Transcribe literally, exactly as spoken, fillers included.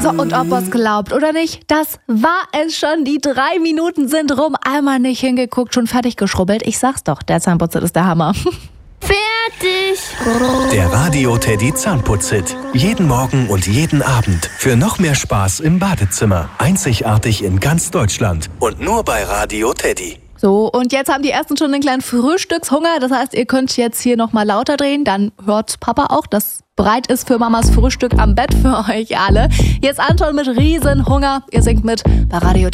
So, und ob ihr es glaubt oder nicht, das war es schon. Die drei Minuten sind rum. Einmal nicht hingeguckt, schon fertig geschrubbelt. Ich sag's doch, der Zahnputzer ist der Hammer. Fertig! Der Radio Teddy Zahnputz-Hit. Jeden Morgen und jeden Abend. Für noch mehr Spaß im Badezimmer. Einzigartig in ganz Deutschland. Und nur bei Radio Teddy. So, und jetzt haben die ersten schon einen kleinen Frühstückshunger. Das heißt, ihr könnt jetzt hier nochmal lauter drehen. Dann hört Papa auch, dass bereit ist für Mamas Frühstück am Bett für euch alle. Jetzt Anton mit Riesenhunger. Ihr singt mit bei Radio